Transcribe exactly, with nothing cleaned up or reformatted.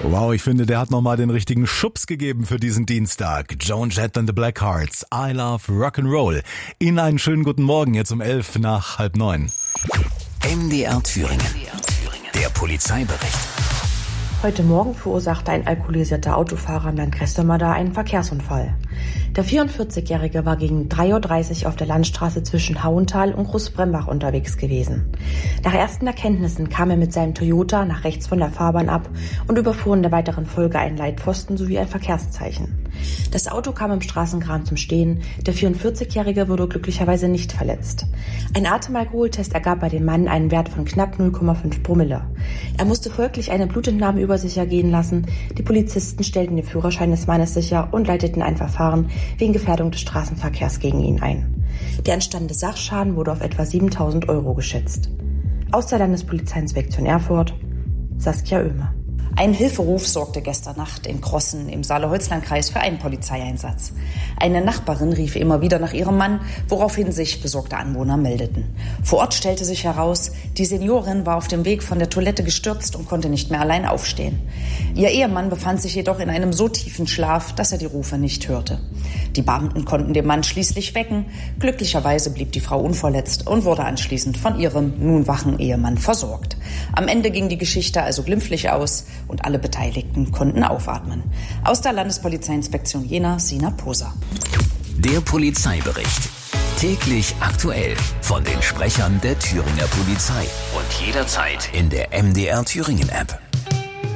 Wow, ich finde, der hat nochmal den richtigen Schubs gegeben für diesen Dienstag. Joan Jett and the Blackhearts, I Love Rock'n'Roll. Ihnen einen schönen guten Morgen, jetzt um elf nach halb neun. M D R Thüringen, der Polizeibericht. Heute Morgen verursachte ein alkoholisierter Autofahrer im Landkreis Sömmerda einen Verkehrsunfall. Der vierundvierzigjährige war gegen drei Uhr dreißig auf der Landstraße zwischen Hauental und Großbrembach unterwegs gewesen. Nach ersten Erkenntnissen kam er mit seinem Toyota nach rechts von der Fahrbahn ab und überfuhr in der weiteren Folge einen Leitpfosten sowie ein Verkehrszeichen. Das Auto kam im Straßengraben zum Stehen. Der vierundvierzigjährige wurde glücklicherweise nicht verletzt. Ein Atemalkoholtest ergab bei dem Mann einen Wert von knapp null Komma fünf Promille. Er musste folglich eine Blutentnahme über sich ergehen lassen. Die Polizisten stellten den Führerschein des Mannes sicher und leiteten ein Verfahren wegen Gefährdung des Straßenverkehrs gegen ihn ein. Der entstandene Sachschaden wurde auf etwa siebentausend Euro geschätzt. Aus der Landespolizeiinspektion Erfurt, Saskia Oehme. Ein Hilferuf sorgte gestern Nacht in Crossen im Saale-Holzland-Kreis für einen Polizeieinsatz. Eine Nachbarin rief immer wieder nach ihrem Mann, woraufhin sich besorgte Anwohner meldeten. Vor Ort stellte sich heraus, die Seniorin war auf dem Weg von der Toilette gestürzt und konnte nicht mehr allein aufstehen. Ihr Ehemann befand sich jedoch in einem so tiefen Schlaf, dass er die Rufe nicht hörte. Die Beamten konnten den Mann schließlich wecken. Glücklicherweise blieb die Frau unverletzt und wurde anschließend von ihrem nun wachen Ehemann versorgt. Am Ende ging die Geschichte also glimpflich aus und alle Beteiligten konnten aufatmen. Aus der Landespolizeiinspektion Jena, Sina Poser. Der Polizeibericht. Täglich aktuell von den Sprechern der Thüringer Polizei und jederzeit in der M D R Thüringen App.